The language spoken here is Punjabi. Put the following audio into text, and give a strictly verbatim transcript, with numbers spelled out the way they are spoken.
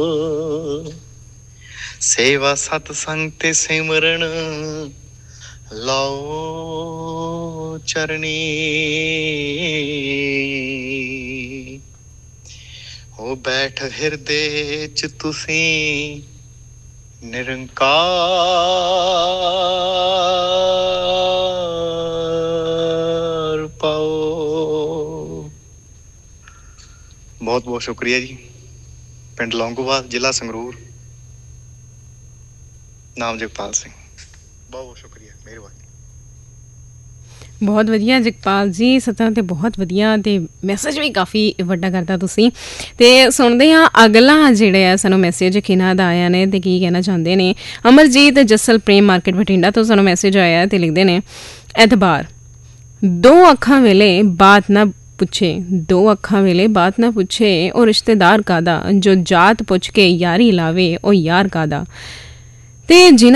सेवा सतसंग ते सिमरन लाओ चरनी हो बैठ हिरदे च तुसी निरंकार पाओ। बहुत बहुत शुक्रिया जी। पिंड लौंगोवाल, जिला संगरूर, नाम जगपाल सिंह। बहुत बहुत शुक्रिया, ਮਿਹਰਬਾਨੀ। ਬਹੁਤ ਵਧੀਆ ਜਗਪਾਲ ਜੀ, ਸੱਚਾਂ ਤੇ ਬਹੁਤ ਵਧੀਆ, ਅਤੇ ਮੈਸੇਜ ਵੀ ਕਾਫੀ ਵੱਡਾ ਕਰਤਾ ਤੁਸੀਂ। ਅਤੇ ਸੁਣਦੇ ਹਾਂ ਅਗਲਾ ਜਿਹੜੇ ਆ ਸਾਨੂੰ ਮੈਸੇਜ ਕਿਹਨਾਂ ਦਾ ਆਇਆ ਨੇ ਅਤੇ ਕੀ ਕਹਿਣਾ ਚਾਹੁੰਦੇ ਨੇ। ਅਮਰਜੀਤ ਜੱਸਲ ਪ੍ਰੇਮ ਮਾਰਕੀਟ ਬਠਿੰਡਾ ਤੋਂ ਸਾਨੂੰ ਮੈਸੇਜ ਆਇਆ ਅਤੇ ਲਿਖਦੇ ਨੇ, ਐਤਬਾਰ ਦੋ ਅੱਖਾਂ ਵੇਲੇ ਬਾਤ ਨਾ ਪੁੱਛੇ, ਦੋ ਅੱਖਾਂ ਵੇਲੇ ਬਾਤ ਨਾ ਪੁੱਛੇ, ਉਹ ਰਿਸ਼ਤੇਦਾਰ ਕਾਹਦਾ, ਜੋ ਜਾਤ ਪੁੱਛ ਕੇ ਯਾਰੀ ਲਾਵੇ ਉਹ ਯਾਰ ਕਾਹਦਾ। ਅਤੇ ਜਿਨ੍ਹਾਂ